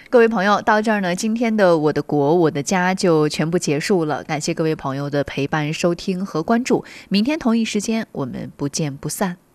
各位朋友，到这儿呢，今天的我的国我的家就全部结束了。感谢各位朋友的陪伴、收听和关注。明天同一时间，我们不见不散。